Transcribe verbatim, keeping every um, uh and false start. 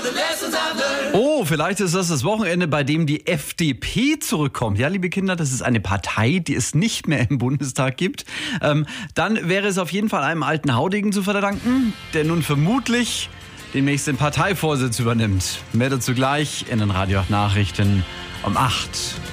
Oh, vielleicht ist das das Wochenende, bei dem die F D P zurückkommt. Ja, liebe Kinder, das ist eine Partei, die es nicht mehr im Bundestag gibt. Ähm, dann wäre es auf jeden Fall einem alten Haudegen zu verdanken, der nun vermutlich demnächst den Parteivorsitz übernimmt. Mehr dazu gleich in den Radio acht Nachrichten um acht.